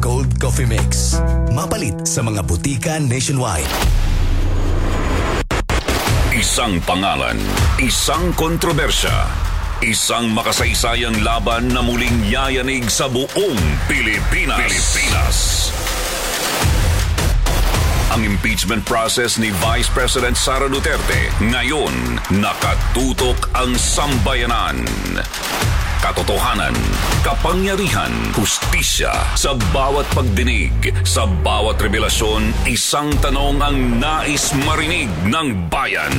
Gold Coffee Mix. Mapalit sa mga butika nationwide. Isang pangalan, isang kontrobersya, isang makasaysayang laban na muling yayanig sa buong Pilipinas. Ang impeachment process ni Vice President Sara Duterte ngayon nakatutok ang sambayanan. Katotohanan, kapangyarihan, hustisya sa bawat pagdinig, sa bawat revelasyon, isang tanong ang nais marinig ng bayan.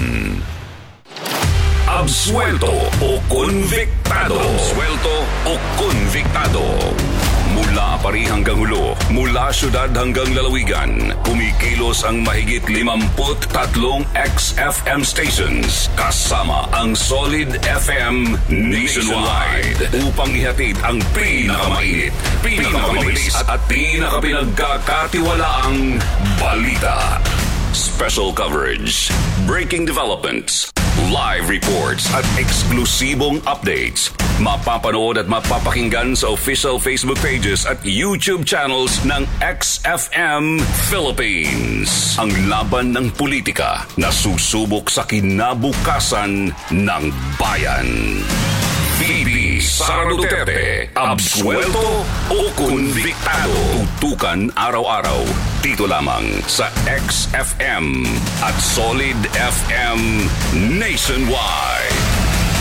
Absuelto o konviktado? Absuelto o konviktado? Mula Apari hanggang Hulo, mula syudad hanggang lalawigan, kumikilos ang mahigit 53 XFM stations kasama ang Solid FM nationwide upang ihatid ang pinakamainit, pinakamabilis at pinakapinagkakatiwalaang balita. Special coverage, breaking developments, live reports at eksklusibong updates. Mapapanood at mapapakinggan sa official Facebook pages at YouTube channels ng XFM Philippines. Ang laban ng politika na susubok sa kinabukasan ng bayan. VP Sara Duterte, absuelto o konviktado? Tutukan araw-araw dito lamang sa XFM at Solid FM nationwide.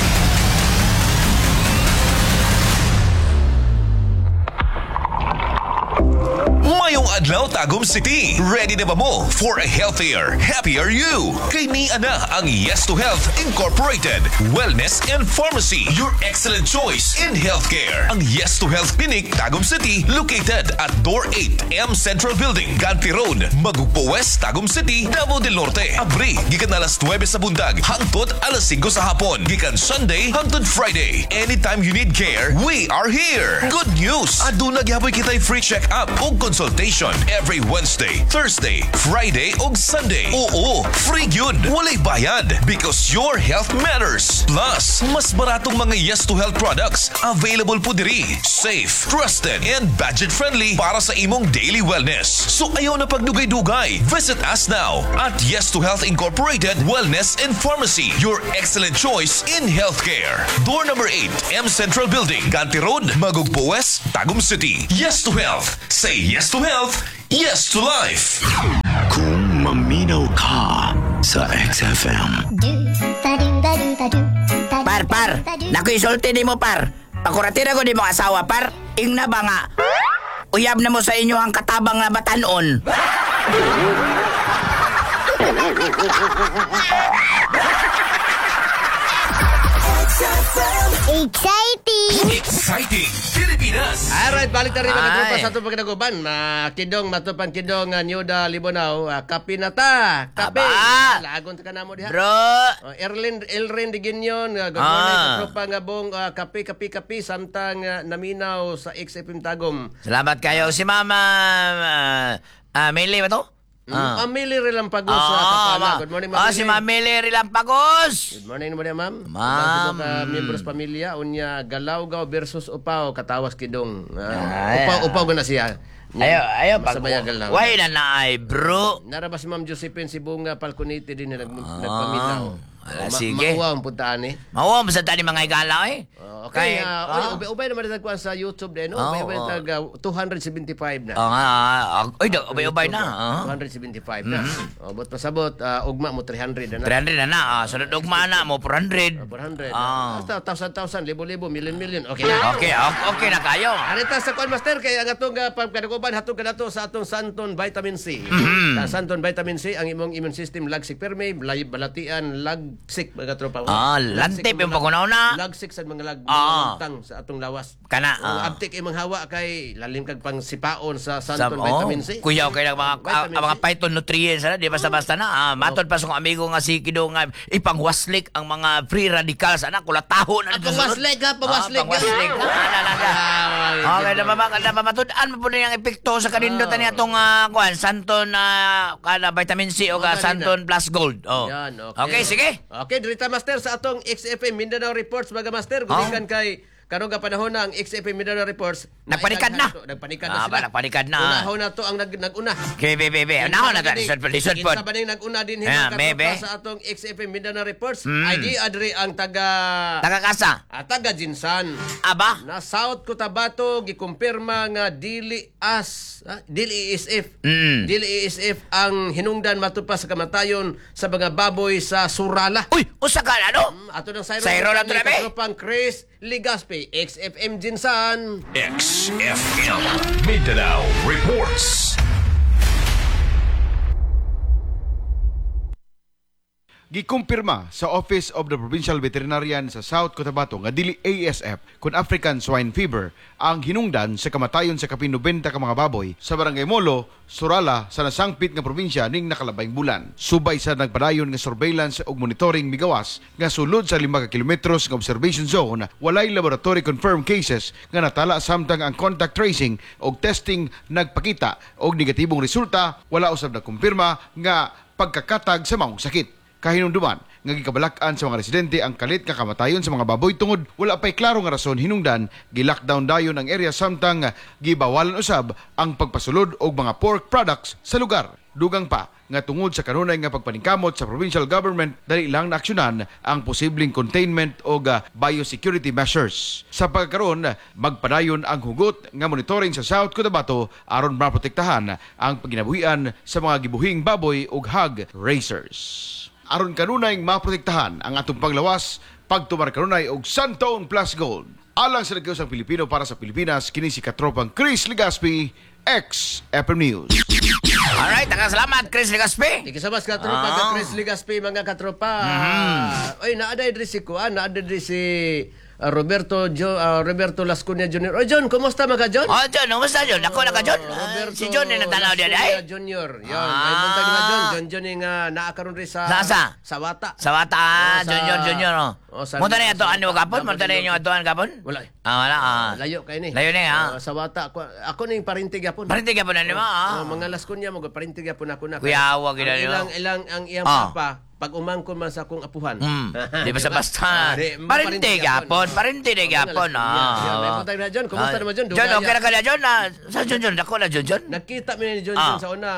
Mayong adlaw Tagum City. Ready na ba mo for a healthier, happier you? Kay ni ana ang Yes to Health Incorporated Wellness and Pharmacy, your excellent choice in healthcare. Ang Yes to Health Clinic Tagum City located at Door 8 M Central Building, Ganti Road, Magugpo West, Tagum City, Davao del Norte. Abri gikan alas 9 sa bundag hangtod alas 5 sa hapon. Gikan Sunday hangtod Friday. Anytime you need care, we are here. Good news, aduna gyapon kitay free check-up o consultation every Wednesday, Thursday, Friday ug Sunday. Oo, free yun. Walay bayad because your health matters. Plus, mas baratong mga Yes to Health products available po diri. Safe, trusted, and budget-friendly para sa imong daily wellness. So ayaw na pagdugay-dugay. Visit us now at Yes to Health Incorporated Wellness and Pharmacy, your excellent choice in healthcare. Door number 8, M Central Building, Ganti Road, Magugpo West, Tagum City. Yes to Health. Say yes to health, yes to life. Kung maminaw ka sa XFM. Par, nakuisulti ni mo par. Pakuratira ko ni mo asawa par. Ingna ba nga? Uyab na mo sa inyo ang katabang na batanon. Exciting Pilipinas. Alright, balik na rin mga Ay. tropa sa itong pagkinaguban. Kidong, matupang kidong, Nyuda, Libonaw, kapi na ta. Kapi. Aba. Lagon ka na mo diha. Bro, Elrin Diginyon, good morning, tropa nga bong, kapi, samtang naminaw sa XFM Tagum. salamat kayo. Si Mama Mili ba to? Amili Rilampagos sa Kapala. Good morning, Ma'am. Si Ma'am Mili Rilampagos. Good morning mo niya, ma'am. Ma'am. Miyembros pamilya, unya Galawgaw versus Upaw, katawas kidong. Ay. Upaw ko na siya. Ayaw, pag Masabayagal lang. why na naay, bro? Naraba si Ma'am Josephine Sibunga Falconete din na nagpaminaw. Sige. Mauwa ang puntaan eh. Mao, basta tani mga igala eh. Okay, ubay naman nagkuhan sa YouTube din, no? Ubay tag 275 na. Ubay na. 275 na. But pasabot, ugma mo 300 na. 300 na. Sunod ugma na mo 400. 400. Basta 1,000, libo-libo, million. Okay na. Okay na kayo. Anita sa Kwan Master, kaya ang atong pagkadaguban, hatong kanato sa atong Santon Vitamin C. Sa Santon Vitamin C, ang imong immune system lagsik perme, balatian, lagsik, mga tropa. Lantip yung pagunaw na. Lagsik sa mga lagtang sa atong lawas. Kana. Abtik imong hawa kay lalim kag pang sipaon sa Santon Vitamin C. Kuyaw kay mga phytonutrients na, di basta-basta na. Matod pa sa kong amigo nga si Kido nga ipangwaslik ang mga free radicals. Anak, kulataho na. Pangwaslik ha, pangwaslik. Okay, napamatudaan mo po na yung epekto sa kanindotan niya itong Santon Vitamin C o Santon Plus Gold. Yan, Okay, sige. Okay, dirita master sa atong XFM Mindanao Reports mga master, gulikan kay karong nga panahon na ang XFM Mindanao Reports Nagpanikad na. Nagpanikad na sila. Nagpanikad na. Unahon na to ang nag-una. Okay, bebe. Nahon na ta. Lisod po. Kinsa ba ning nag-una din Yeah, maybe. sa atong XFM Mindanao Reports? ID adri ang taga Tagakasa. taga Jinsan. Aba. Na South Cotabato gikumpirma nga dili ISF. Dili ISF ang hinungdan matupas sa kamatayon sa mga baboy sa Surala. Uy, usa ka ano? Ato ng Sayro lang to na, be. Katropang Chris Ligaspi, XFM Jinsan. XFM Mindanao Reports. Gikumpirma sa Office of the Provincial Veterinarian sa South Cotabato nga dili ASF kun African Swine Fever ang hinungdan sa kamatayon sa kapin 90 ka mga baboy sa Barangay Molo, Surala sa nasangpit nga probinsya ning nakalabayng bulan. Subay sa nagpadayon nga surveillance ug monitoring migawas nga sulod sa 5 ka kilometros nga observation zone, walay laboratory confirmed cases nga natala samtang ang contact tracing ug testing nagpakita og negatibong resulta, wala usab nagkumpirma nga pagkakatag sa maong sakit. Kahinumduman nga gikabalak-an sa mga residente ang kalit nga kamatayon sa mga baboy tungod wala pay klaro nga rason hinungdan gi-lockdown dayon ang area samtang gibawalan usab ang pagpasulod og mga pork products sa lugar. Dugang pa nga tungod sa kanunay nga pagpaningkamot sa provincial government dali lang naaksyonan ang posibleng containment o biosecurity measures. Sa pagkaron, magpadayon ang hugot nga monitoring sa South Cotabato aron maprotektahan ang paginabuhian sa mga gibuhing baboy ug hog raisers. Aron kanunay maprotektahan ang atong paglawas, pagtumar kanunay og Santone Plus Gold. Alang sa nagkiusang Pilipino para sa Pilipinas, kini si Katropang Chris Ligaspi, XFM News. Alright, salamat Chris Ligaspi. Ikisabas katropa ka Chris Ligaspi mga katropa. Oy, naaday diri si Kuan, naaday diri si Roberto Lascunia Jr. O John, kumusta mga John? Oh, John, kumusta John? Ako na ka John. Si John na natanaw din ay. Junior. Yon, may buntag na John yung naakaroon rin sa Sawata. Sawata, Junior. Munta na yung atoan niyo kapon? Munta na yung atoan kapon? Wala. Wala. Layo kayo ni. Layo na Sawata. Ako na yung parintig yapon. Parintig yapon na niyo mga Lascunia mo, parintig yapon ako na. Kuya, wag ina niyo. Ilang ang iyang papa, pag umangkon man sa akong apuhan. Di ba sa basta? Parintig yapon. Parintig yapon. May buntag na John. Kumusta naman John? John, okay na ka na John? Sa John? Ako na John? Nakita mo ni John sa una.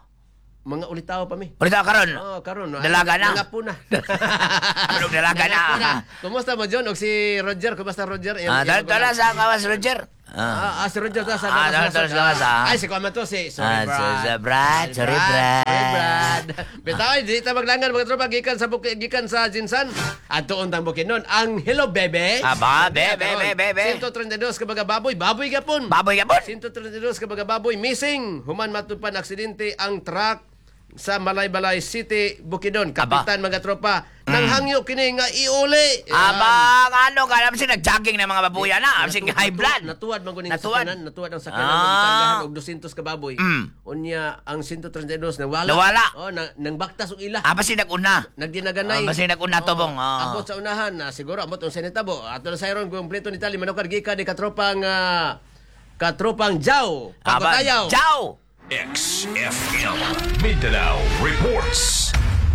Mga ulitaw pa mi. Ulitaw karon? Karon. Dalaga na? Nangapo na. Anong dalaga na? Kumusta mo John? O si Roger? Kumusta Roger? Tala sa kawas Roger. Si Roger ta sa Ay, si Kuama to si Sorry, Brad. Bitaw, di ta maglangan mga tropa gikan sa Jinsan. Adto untang bukinon ang Hello Bebe. Aba, bebe. 132 ka mga baboy gapon. 132 ka mga baboy missing. Human matupan aksidente ang truck sa Malaybalay City, Bukidnon. Kapitan mga tropa, nang hangyo kini nga iuli. Aba, ano ka, kasi nag-jogging na mga babuya na, kasi high blood. Natuwad ang sakanan, og 200 ka baboy. Unya, ang 132 nawala. Nang baktas og ila. Basi nag-una. Nagdinaganay. Basi nag-una to bong. Abot sa unahan, siguro abot ang senetabo. Ato na sayron, kumpleto ni Tali, manokar gika ni katropang Jaw. Pagkatayaw. Jaw! XFM Mindanao Reports.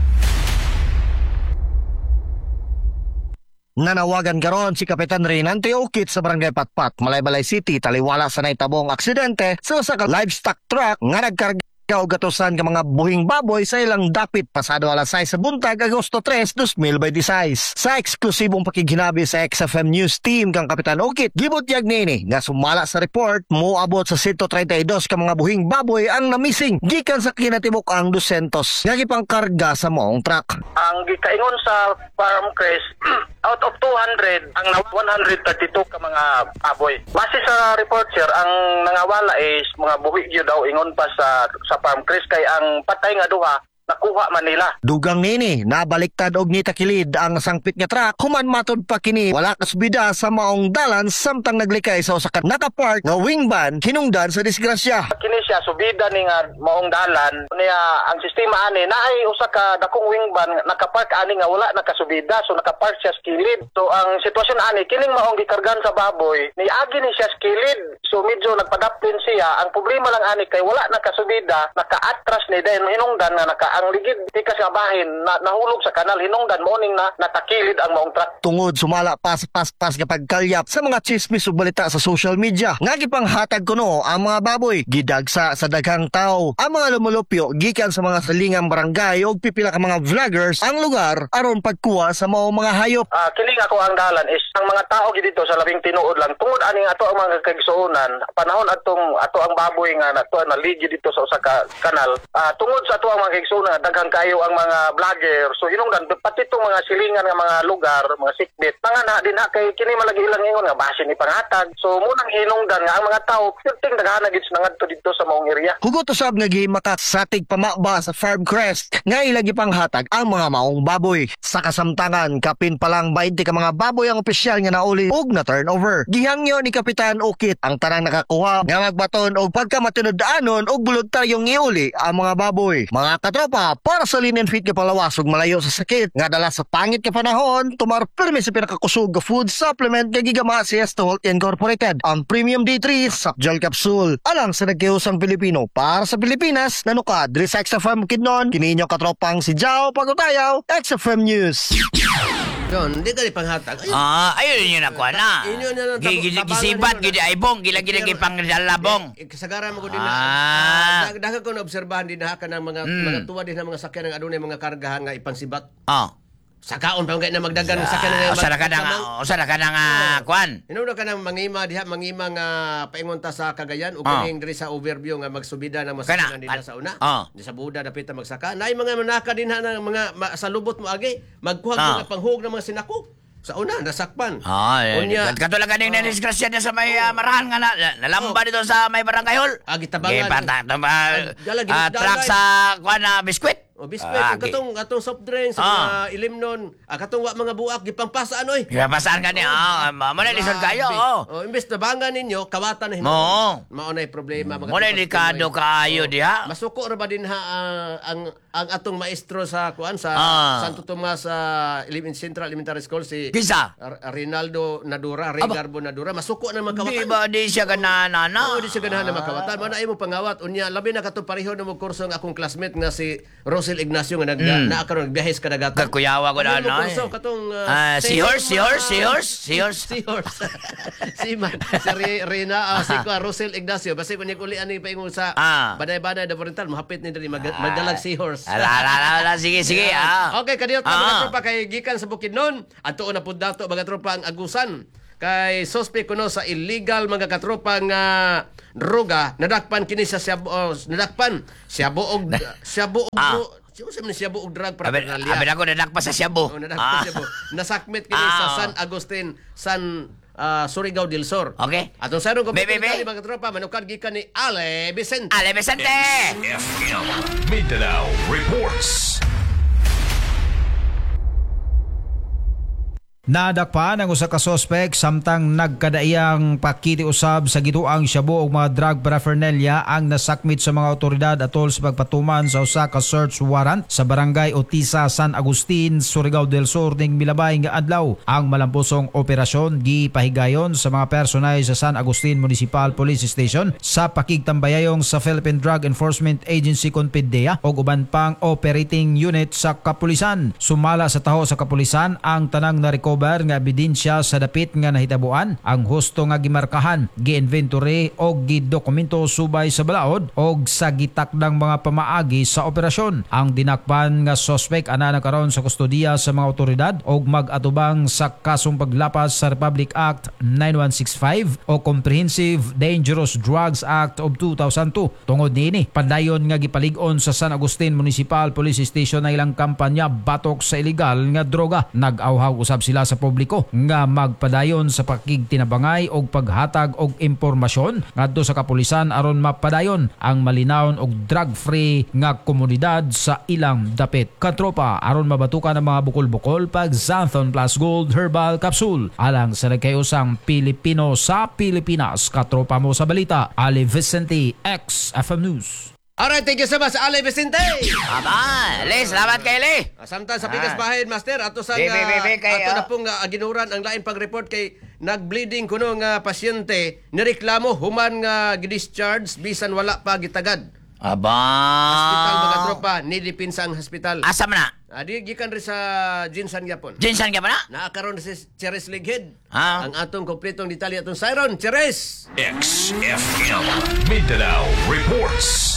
Nanawagan karon si Kapitan Reynante Ukit sa Barangay Patpat, Malaybalay City, taliwala sa naitabong aksidente sa usa ka livestock truck nga nagkarga og gatusan ka mga buhing baboy sa ilang dapit pasado alas 6 sa buntag Agosto 3, 2026. Sa eksklusibong pakighinabi sa XFM News Team kang Kapitan Ukit, gibutyag nini nga sumala sa report moabot sa 132 ka mga buhing baboy ang namising gikan sa kinatibok ang 200 nga gipangkarga sa moong truck. Ang gikaingon sa Farm Crest, out of 200, ang 132 ka mga baboy. Base sa report sir, ang nangawala is mga buhi gyud daw ingon pa sa Farm Crest kay ang patay nga duha nakuha man nila. Dugang nini, nabaliktad og nitakilid ang sangpit nga truck, human matod pa kini wala kasbida sa maong dalan samtang naglikay sa usa ka nakapark nga wing van hinungdan sa disgrasya. Kini siya subida ni nga maong dalan niya ang sistema ani naay usa ka dakong wingban nakapark ani nga wala nakasubida so nakapark siya sa kilid. So ang sitwasyon ani kining maong gikargan sa baboy niagi ni siya sa kilid so medyo nagpadaplin siya. Ang problema lang ani kay wala nakasubida nakaatras ni dahil hinungdan nga ang ligid tikas nga bahin nahulog sa kanal hinungdan morning na natakilid ang maong truck. Tungod sumala pas kapag kalyap sa mga chismis ug balita sa social media. Nga gipanghatag kuno ang mga baboy gidagsa sa daghang tao. Ang mga lumulupyo gikan sa mga salingang barangay ug pipila ka mga vloggers ang lugar aron pagkuha sa mao mga hayop. Kining ako ang dalan is ang mga tao gid dito sa labing tinuod lang tungod aning ato ang mga kaigsuonan panahon ato ang baboy nga nato na ligi dito sa usa ka kanal. Tungod sa ato ang mga kaigsuonan daghang kayo ang mga vlogger so hinungdan pati itong mga silingan nga mga lugar mga sikbit mga din ha kay kini malagi ilang ingon nga basin ni panghatag so munang hinungdan nga ang mga tao perting daghan gid nangadto dito sa maong area. Hugot usab nga gihimakat sa tig pamaba sa Farm Crest nga ilagi panghatag ang mga maong baboy. Sa kasamtangan kapin pa lang 20 ka mga baboy ang opisyal nga nauli ug na turnover. Gihangyo ni Kapitan Ukit ang tanang nakakuha nga magbaton og pagkamatinud-anon og voluntaryong iuli ang mga baboy. Mga katropa, para sa lean and fit nga palawas ug malayo sa sakit nga dala sa pangit ka panahon, tumar permi sa pinakakusog nga food supplement nga gigama si Estol Incorporated. Ang Premium D3 Soft Gel Capsule alang sa nagkihusang Pilipino para sa Pilipinas nanukad diri sa XFM Kidnon kini inyong katropang si Jao Pagutayaw, XFM News. Don, di ka di panghatag. Ayun yun ako na. Gisibat, gidi aibong, gila-gila pangdalabong. Kasagaran mo ko din na. Daga ko na obserbahan din na ng mga tuwa din ng mga sakyan ng adunay mga kargahan nga ipansibat. Sakaon pa na magdagan ng sakyan ng Usa ka nang kwan. Inuno ka nang mangima nga paingon ta sa Cagayan o kaning diri sa overview nga magsubida ng masakyan dinha sa una. Di sa Buda dapit ta magsaka. Naay mga manaka dinha ng mga sa lubot mo agi magkuhag mga panghug ng mga sinako. Sa una, nasakpan. Katulad kaning na-disgrasya niya sa may marahan nga nalamba dito sa may barangay hall. Gitabangan. Truck sa kwan na biskwit. Biskwit, katong soft drinks, mga ilim nun, katong mga buak, gipangpasaan oy. Gipangpasaan ka niya, manalisod kayo. Imbes na bangan ninyo, kawatan na hinuon. Maunay problema. Maunay delikado kayo diha. Masuko ra ba din ha ang atong maestro sa kuan sa Santo Tomas Central Elementary School si Kisa Rinaldo Nadura, Rigarbo Nadura, masuko na makawatan. Di ba di siya ganana? Di siya ganana makawatan. Mo na imo pangawat unya labi na kato pareho na mo kurso nga akong classmate nga si Rosel Ignacio nga naakaron nagbiyahe sa kadagatan. Kuyawa ko na ano. Si horse. Si Rina si Rosel Ignacio basi kun uli ani paingon sa Baday-Baday da Oriental mahapit ni diri magdalag si horse. Sige. Okay, kadiyot mga tropa kay gikan sa Bukidnon. Adto na pud dato mga tropa ang agusan. Kay suspect kuno sa illegal mga katropa nga droga nadakpan kini sa Siabo og drug paraphernalia. Abi ako nadakpa sa Siabo. Nasakmit kini sa San Agustin, Surigao del Sur. Okay. Atong sarong kompetensya mga tropa manukad gikan ni Ale Vicente. FM Mindanao Reports. Nadakpan ang usa ka suspek samtang nagkadaiyang pakikiusab sa gituang shabu og mga drug paraphernalia ang nasakmit sa mga otoridad atol sa pagpatuman sa usa ka search warrant sa barangay Otisa, San Agustin, Surigao del Sur ning milabay nga adlaw. Ang malampusong operasyon gipahigayon sa mga personay sa San Agustin Municipal Police Station sa pakigtambayayong sa Philippine Drug Enforcement Agency PDEA og uban pang operating unit sa kapulisan. Sumala sa taho sa kapulisan ang tanang na-recover nga ebidensya sa dapit nga nahitabuan, ang husto nga gimarkahan, gi-inventory o gidokumento subay sa balaod o sa gitakdang mga pamaagi sa operasyon. Ang dinakpan nga suspect ana nakaron sa kustodiya sa mga otoridad o mag-atubang sa kasong paglapas sa Republic Act 9165 o Comprehensive Dangerous Drugs Act of 2002. Tungod niini, padayon nga gipalig-on sa San Agustin Municipal Police Station na ilang kampanya batok sa illegal nga droga. Nag-awhaw usab sila giinsulta sa publiko nga magpadayon sa pakigtinabangay og paghatag og impormasyon ngadto sa kapulisan aron mapadayon ang malinawon og drug-free nga komunidad sa ilang dapit. Katropa, aron mabatukan ang mga bukol-bukol pag Xanthon Plus Gold Herbal Capsule alang sa nagkayusang Pilipino sa Pilipinas. Katropa mo sa balita, Ali Vicente, XFM News. Alright, thank you so much, Ale Vicente. Aba, Le, salamat kay Le. Samtang sa pikas bahin, Master, ato sa kay, ato na pong ginuran ang lain pag-report kay nag-bleeding kuno nga pasyente nireklamo human nga gidischarge bisan wala pa gitagad. Aba. Hospital mga tropa, nilipinsa ang hospital. Asa man na? Di gikan rin sa Jinsan gyapon. Jinsan ka ba na? Naakaroon si Cheres Lighead. Ah. Ang atong kompletong detalye atong Siron, Cheres. XFM Mindanao Reports.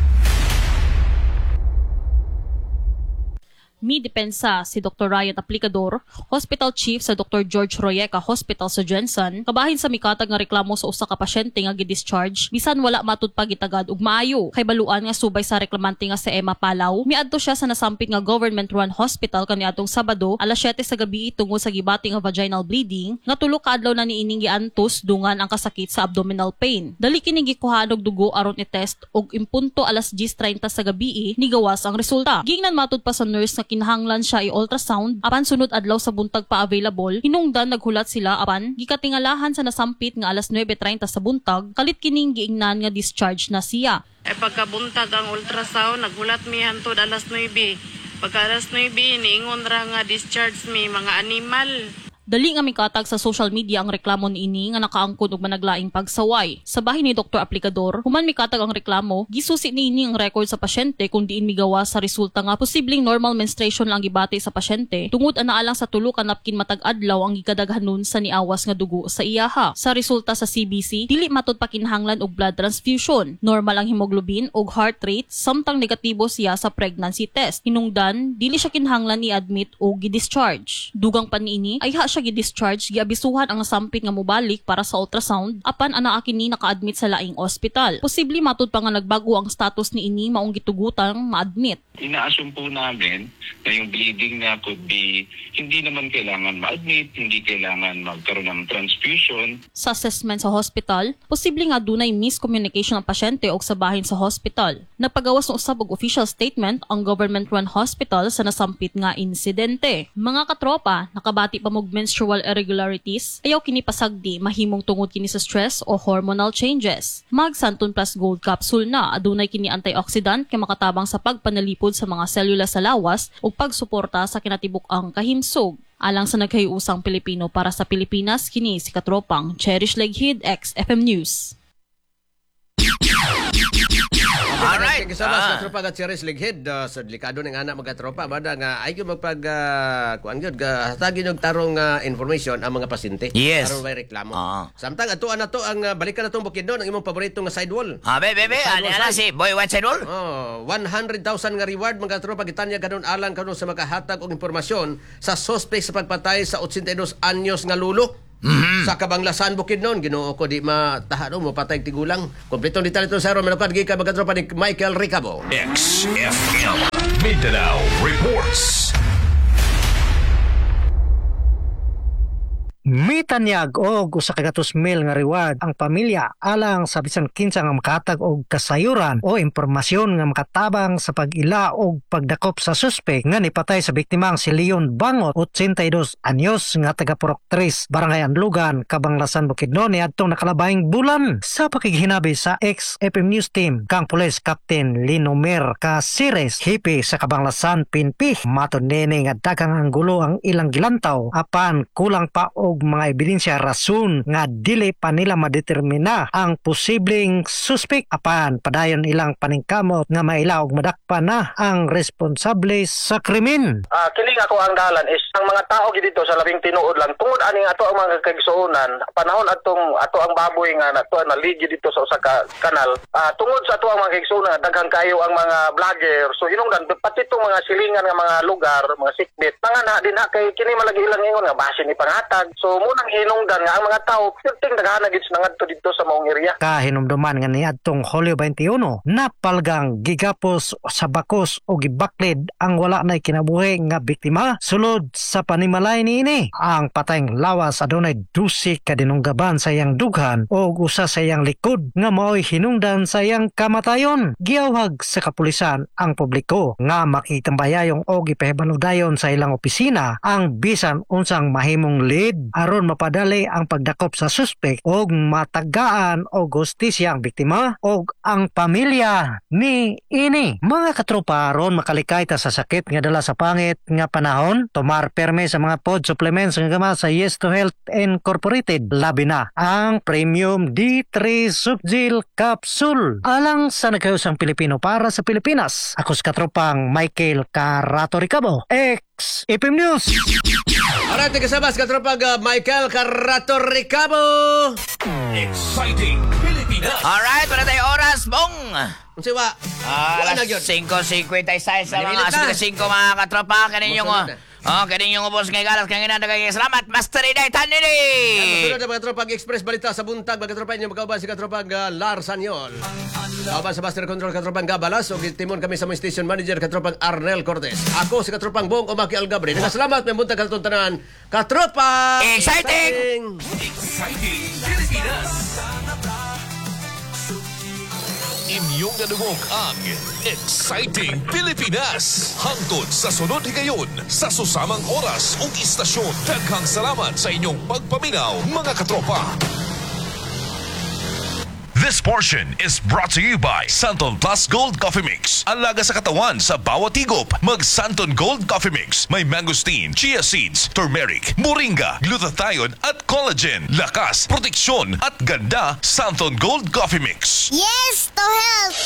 Midepensa si Dr. Ryan Aplicador, Hospital Chief sa Dr. George Royeca Hospital sa Jensen, kabahin sa mikatag nga reklamo sa usa ka pasyente nga gidischarge bisan wala matud pa gitagad ug maayo. Kay baluan nga subay sa reklamante nga si Emma Palaw, miadto siya sa nasampit nga government-run hospital kaniadtong Sabado alas 7 sa gabi tungod sa gibati nga vaginal bleeding nga tulo ka adlaw na niining giantos dungan ang kasakit sa abdominal pain. Dali kini gikuhaan og dugo aron i-test og impunto alas 10:30 sa gabi ni gawas ang resulta. Gingnan matud pa sa nurse nga kinahanglan siya i-ultrasound apan sunod adlaw sa buntag pa available, hinungdan naghulat sila apan gikatingalahan sa nasampit nga alas 9:30 sa buntag kalit kining giingnan nga discharge na siya. Pagkabuntag ang ultrasound naghulat mi hantod alas 9. Pagka alas 9 niingon ra nga discharge mi mga animal. Dali nga mikatag sa social media ang reklamo niini nga nakaangkon og managlaing pagsaway. Sa bahin ni Dr. Aplicador, human mikatag ang reklamo, gisusi niini ang record sa pasyente kung diin migawa sa resulta nga posibleng normal menstruation lang gibati sa pasyente tungod anaalang sa tulo ka napkin matag adlaw ang gikadaghanon sa niawas nga dugo sa iyaha. Sa resulta sa CBC, dili matud pa kinahanglan og blood transfusion. Normal ang hemoglobin og heart rate samtang negatibo siya sa pregnancy test. Hinungdan, dili siya kinahanglan i-admit o gi-discharge. Dugang pa niini ay siya gi-discharge, giabisuhan ang nasampit nga mobalik para sa ultrasound apan anaa kini naka-admit sa laing ospital. Posible matud pa nga nagbago ang status ni ini maong gitugutang ma-admit. Ina-assume po namin na yung bleeding niya could be hindi naman kailangan ma-admit, hindi kailangan magkaroon ng transfusion. Sa assessment sa hospital, posible nga dunay miscommunication ang pasyente o sa bahin sa hospital. Nagpagawas ng usab og official statement ang government-run hospital sa nasampit nga insidente. Mga katropa, nakabati pa mog menstrual irregularities, ayaw kini pasagdi mahimong tungod kini sa stress o hormonal changes. Mag Xanthon Plus Gold Capsule na adunay kini antioxidant kay makatabang sa pagpanalipod sa mga selula sa lawas ug pagsuporta sa kinatibuk-ang kahimsog. Alang sa naghiusang Pilipino para sa Pilipinas, kini si katropang Cherish Leghid, XFM News. Alright. Thank you so much, katropa at Cheres Leghid. Sa delikado ng anak mga katropa, bada nga ay yung kuan gyud hatagin og tarong information ang mga pasyente. Yes. Tarong may reklamo. Samtang atuan na to ang balikan na tong Bukidnon ang imong paborito nga sidewall. Bebe, ana si Boy One Sidewall. 100,000 nga reward mga katropa gitanya kadon alang kanon sa makahatag og impormasyon sa suspect sa pagpatay sa 82 anyos nga lulo. Sa Kabanglasan Bukidnon, Ginoo ko di matahano mo patay tigulang. Kompletong detalye ito sa aron manapad gikan mga katropa ni Michael Ricabo. XFM Mindanao Reports. Mitanyag og usa ka 200,000 nga reward ang pamilya alang sa bisan kinsa nga makatag og kasayuran o impormasyon nga makatabang sa pag-ila og pagdakop sa suspek nga nipatay sa biktimang si Leon Bangot, 82 anyos nga taga Purok 3, Barangay Anlugan, Kabanglasan, Bukidnon niadtong nakalabayng bulan. Sa pakighinabi sa XFM News Team kang Police Captain Linomer Casires, hipi sa Kabanglasan PNP, matud nini nga daghang ang gulo ang ilang gilantaw apan kulang pa og mga ebidensya rason nga dili pa nila madetermina ang posibleng suspek apan padayon ilang paningkamot nga mailaw og madakpan na ang responsable sa krimen. Kining ako ang dalan is ang mga tao dito sa labing tinuod lang tungod aning ato ang mga kaigsuonan panahon ato ang baboy nga nato na ligi dito sa usa ka kanal tungod sa ato ang mga kaigsuonan daghang kayo ang mga vlogger so hinungdan pati itong mga silingan nga mga lugar mga sikbit pangana din kay kini malagi ilang ingon nga basin ni pangatag. So munang hinungdan nga ang mga tao perting daghan gid sa ngadto dito sa maong area. Kahinumduman nga niadtong Hulyo 21, napalgang gigapos sa bakos o gibaklid ang wala na'y kinabuhi nga biktima sulod sa panimalay niini. Ang patayng lawas adunay 12 ka dinunggaban sa iyang dughan o usa sa iyang likod nga mao'y hinungdan sa iyang kamatayon. Giyawhag sa kapulisan ang publiko nga makitambayayong o gipahibaludayon sa ilang opisina ang bisan unsang mahimong lead aron mapadali ang pagdakop sa suspek o matagaan o gustisya ang biktima o ang pamilya ni ini. Mga katropa, aron makalikay ta sa sakit nga dala sa pangit nga panahon, tomar perme sa mga food supplements nga gama sa Yes to Health Incorporated. Labi na ang Premium D3 Subgel Capsule alang sa nagkayusang Pilipino para sa Pilipinas. Ako sa katropang Michael Carato Ricabo, ex FM News. Alright, kasama sa katropang Michael Carato Ricabo. Exciting Pilipinas. Alright, wala tayo oras, Bong. Unsa wa? Alas 5:56 sa mga 5 mga katropa. Kaninyong kaninyong ubos ngay galas kang inanagay. Salamat, Master Iday Tanini. Sunod na mga katropang Express Balita sa buntag. Mga katropa inyo magkauban si katropang Larsanyol. Kauban sa Master Control katropang Gabalas. O timon kami sa mga station manager katropang Arnel Cortez. Ako si katropang Bong Omaki Algabre. Salamat may buntag katong tanan. Katropa! Exciting! Exciting Pilipinas. Inyong nadungog ang Exciting Pilipinas. Hangtod sa sunod higayon sa susamang oras ug istasyon. Daghang salamat sa inyong pagpaminaw, mga katropa. This portion is brought to you by Santon Plus Gold Coffee Mix. Ang laga sa katawan sa bawat higop. Mag Santon Gold Coffee Mix. May mangosteen, chia seeds, turmeric, moringa, glutathione at collagen. Lakas, proteksyon at ganda. Santon Gold Coffee Mix. Yes to health!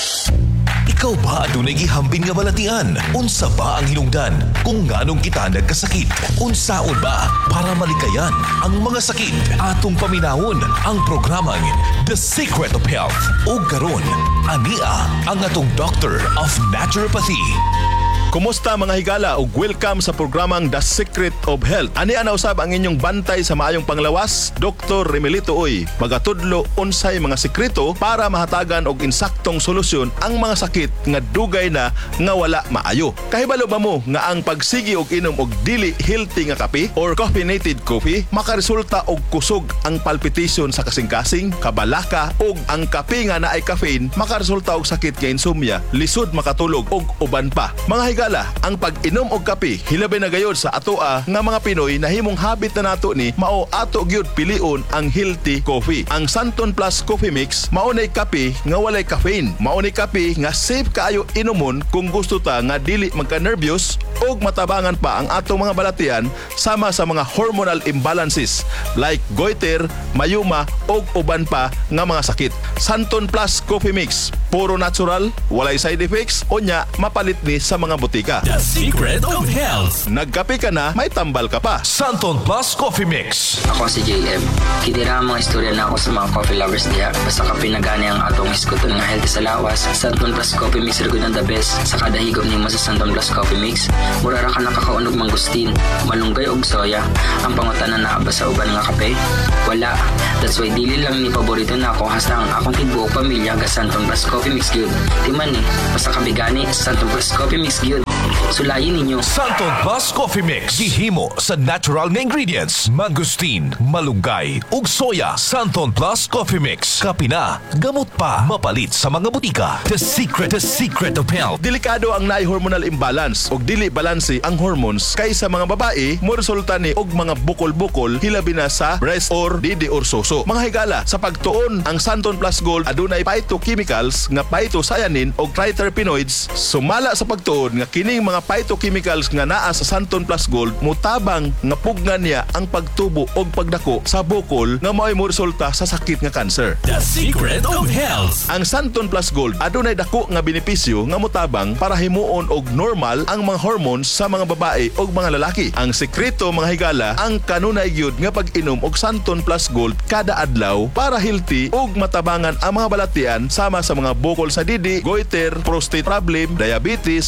Ikaw ba adunay gihambin nga balatian? Unsa ba ang hinungdan? Kung nganong kita nagkasakit? Unsaon ba para malikayan ang mga sakit? Atong paminawon ang programang The Secret of Health. O karon, ania ang atong Doctor of Naturopathy. Kumusta mga higala ug welcome sa programang The Secret of Health. Ani ana usab ang inyong bantay sa maayong panglawas, Dr. Remelito Uy. Magatudlo unsay mga sekreto para mahatagan og insaktong solusyon ang mga sakit nga dugay na nga wala maayo. Kahibalo ba mo nga ang pagsigi og inom og dili healthy nga kape or caffeinated coffee makaresulta og kusog ang palpitation sa kasing-kasing, kabalaka ug ang kape nga naay caffeine makaresulta og sakit nga insomnia, lisod makatulog ug uban pa. Mga higala, ang pag-inom og kape hilabi na gayud sa atoa nga mga Pinoy nahimong habit na nato ni mao ato gyud pilion ang healthy coffee. Ang Santon Plus Coffee Mix mao nay kape nga walay caffeine. Mao nay kape nga safe kaayo inumon kung gusto ta nga dili magka-nervyos ug matabangan pa ang atong mga balatian sama sa mga hormonal imbalances like goiter, mayuma ug uban pa nga mga sakit. Santon Plus Coffee Mix, puro natural, walay side effects, unya mapalit ni sa mga butika. The Secret of Health. Nagkape ka na, may tambal ka pa. Santon Plus Coffee Mix. Ako si JM. Kitira ang mga istorya na ako sa mga coffee lovers diya. Basta kape na gani ang atong iskuton nga healthy sa lawas. Santon Plus Coffee Mix rin ang the best. Sa kada higop nimo sa Santon Plus Coffee Mix, murara ka nakakaunog mangustin, malunggay og soya. Ang pangutanan na ba sa uban nga kape? Wala. That's why dili lang ni paborito na ako hasta ang akong tibuok pamilya ga Santon Plus Coffee Mix gyud. Timan ni, basta kabigani Santon Plus Coffee Mix gyud. Sulayin ninyo. Santon Plus Coffee Mix. Gihimo sa natural nga ingredients. Mangosteen, malunggay, ug soya. Santon Plus Coffee Mix. Kape na, gamot pa, mapalit sa mga butika. The Secret of Health. Delikado ang naay hormonal imbalance ug dili balanse ang hormones kay sa mga babae mo resulta ni og mga bukol-bukol hilabi na sa breast or didi or soso. Mga higala, sa pagtuon ang Santon Plus Gold adunay phytochemicals nga phytocyanin ug triterpenoids. Sumala sa pagtuon nga kining mga phytochemicals nga naa sa Santon Plus Gold mutabang nga pugnan niya ang pagtubo og pagdako sa bukol nga mao'y mo resulta sa sakit nga cancer. The Secret of Health. Ang Santon Plus Gold adunay dako nga benepisyo nga mutabang para himuon og normal ang mga hormones sa mga babae ug mga lalaki. Ang sekreto mga higala, ang kanunay gyud nga pag-inom og Santon Plus Gold kada adlaw para healthy ug matabangan ang mga balatian sama sa mga bukol sa didi, goiter, prostate problem, diabetes, hypertension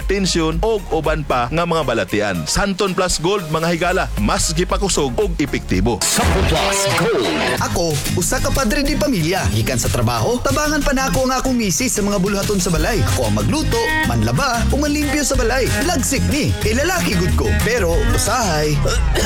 hypertension o uban pa nga mga balatian. Santon Plus Gold mga higala, mas gipakusog og epektibo. Santon Plus Gold. Ako, usa ka padre di pamilya. Gikan sa trabaho, tabangan pa na ako ang akong misis sa mga buluhaton sa balay. Ako ang magluto, manlaba, o manlimpyo sa balay. Lagsik ni, lalaki gud ko. Pero, usahay.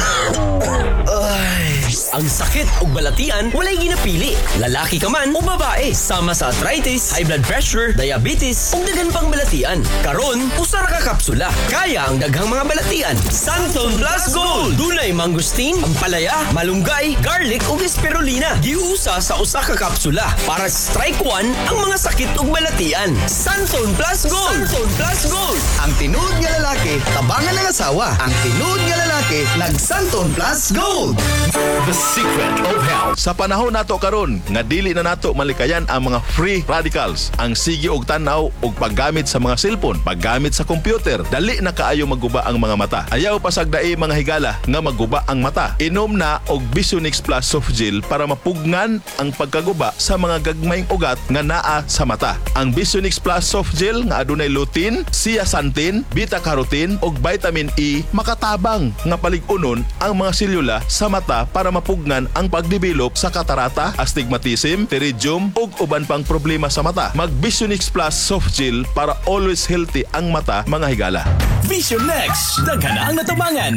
Ang sakit ug balatian walay ginapili. Lalaki ka man o babae, sama sa arthritis, high blood pressure, diabetes ug daghan pang balatian. Karon, usa ra ka kapsula. Kaya ang daghang mga balatian. Santon Plus Gold. Dunay mangustin, ampalaya, malunggay, garlic ug spirulina. Giusa sa usa ka kapsula para strike one ang mga sakit ug balatian. Santon Plus Gold. Santon Plus Gold. Ang tinuod nga lalaki, tabangan ng asawa. Ang tinuod nga lalaki, nag-Santon Plus Gold. The Secret of Health. Sa panahon nato karon nga dili na nato malikayan ang mga free radicals, ang sige og tanaw og paggamit sa mga cellphone, paggamit sa computer, dali na kaayo maguba ang mga mata. Ayaw pasagdai mga higala nga maguba ang mata. Inom na og Visionix Plus Soft Gel para mapugnan ang pagkaguba sa mga gagmayng ugat nga naa sa mata. Ang Visionix Plus Soft Gel nga adunay lutein, zeaxanthin, beta-carotene og vitamin E makatabang nga palig-unon ang mga selula sa mata para mapugnan ang pagdevelop sa katarata, astigmatism, pterygium ug uban pang problema sa mata. Mag Visionix Plus Soft Gel para always healthy ang mata mga higala. Vision Next, daghan na ang natabangan.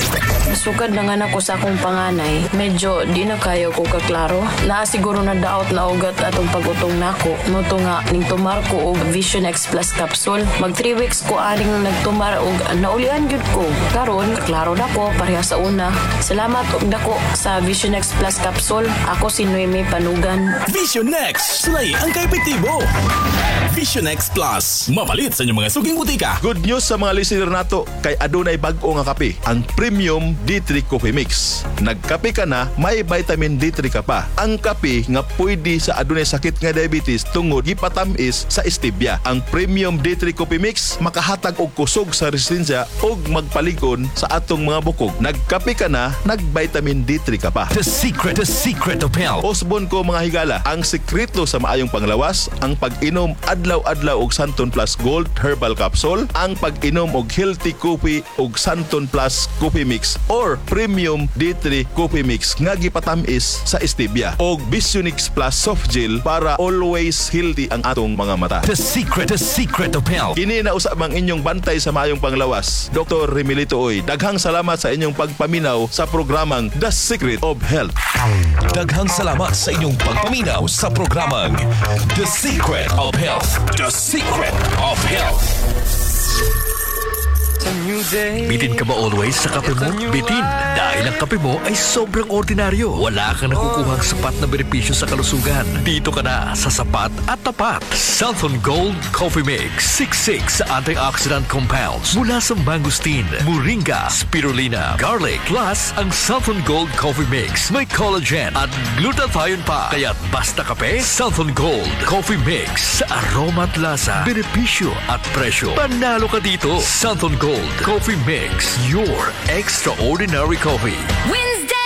Sukad na nga ako sa akong panganay. Medyo di na kayo ko kaklaro. Siguro na daot na ugat atong pagutong nako. Muto nga ning tumar ko og Vision X Plus capsule. Mag 3 weeks ko aning nagtumar og naulian gyud ko. Karon klaro na ko pareha sa una. Salamat og dako sa Vision X Plus capsule. Ako si Noemi Panugan. Vision Next, sulay ang kaepektibo. Vision X Plus, mapalit sa inyong mga suging butika. Good news sa mga listener nato kay adunay bag-o nga kape, ang Premium D3 Coffee Mix. Nagkape ka na, may vitamin D3 ka pa. Ang kape nga pwede sa adunay sakit nga diabetes tungod gipatamis sa stevia. Ang Premium D3 Coffee Mix makahatag og kusog sa resistensya ug magpaligon sa atong mga bukog. Nagkape ka na, nag-vitamin D3 ka pa. The Secret of Health. Osbon ko mga higala, ang sekreto sa maayong panglawas, ang pag-inom adlaw-adlaw og Santon Plus Gold Herbal Capsule, ang pag-inom og healthy coffee og Santon Plus Coffee Mix or Premium D3 Coffee Mix nga gipatamis sa stevia og Visionix Plus Soft Gel para always healthy ang atong mga mata. The Secret of Health. Kini na usab ang inyong bantay sa maayong panglawas. Dr. Remilito Oy, daghang salamat sa inyong pagpaminaw sa programang The Secret of Health. Daghang salamat sa inyong pagpaminaw sa programang The Secret of Health. The Secret of Health. Bitin ka ba always sa kape mo? Bitin, dahil ang kape mo ay sobrang ordinaryo. Wala kang nakukuhang sapat na benepisyo sa kalusugan. Dito ka na sa sapat at tapat. Santon Gold Coffee Mix. 66 antioxidant compounds mula sa mangosteen, moringa, spirulina, garlic. Plus, ang Santon Gold Coffee Mix may collagen at glutathione pa. Kaya't basta kape, Santon Gold Coffee Mix. Sa aroma at lasa, benepisyo at presyo. Panalo ka dito. Santon Gold Coffee Mix, your extraordinary coffee. Win